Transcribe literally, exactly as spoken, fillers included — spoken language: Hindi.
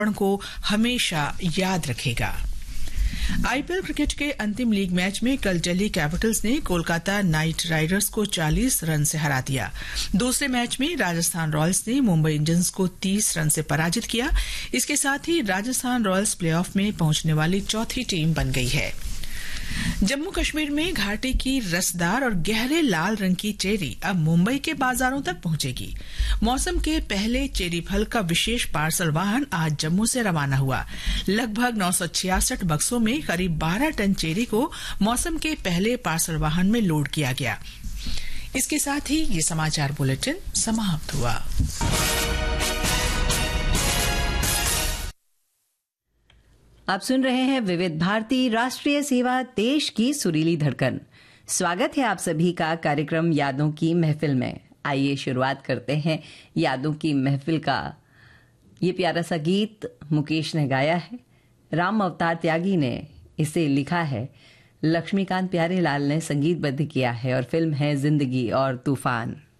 को हमेशा याद रखेगा। आईपीएल क्रिकेट के अंतिम लीग मैच में कल दिल्ली कैपिटल्स ने कोलकाता नाइट राइडर्स को चालीस रन से हरा दिया। दूसरे मैच में राजस्थान रॉयल्स ने मुंबई इंडियंस को तीस रन से पराजित किया। इसके साथ ही राजस्थान रॉयल्स प्लेऑफ में पहुंचने वाली चौथी टीम बन गई है। जम्मू कश्मीर में घाटी की रसदार और गहरे लाल रंग की चेरी अब मुंबई के बाजारों तक पहुंचेगी। मौसम के पहले चेरी फल का विशेष पार्सल वाहन आज जम्मू से रवाना हुआ। लगभग नौ सौ छियासठ बक्सों में करीब बारह टन चेरी को मौसम के पहले पार्सल वाहन में लोड किया गया। इसके साथ ही ये समाचार बुलेटिन समाप्त हुआ। आप सुन रहे हैं विविध भारती राष्ट्रीय सेवा, देश की सुरीली धड़कन। स्वागत है आप सभी का कार्यक्रम यादों की महफिल में। आइए शुरुआत करते हैं यादों की महफिल का। ये प्यारा सा गीत मुकेश ने गाया है, राम अवतार त्यागी ने इसे लिखा है, लक्ष्मीकांत प्यारेलाल ने संगीतबद्ध किया है और फिल्म है जिंदगी और तूफान।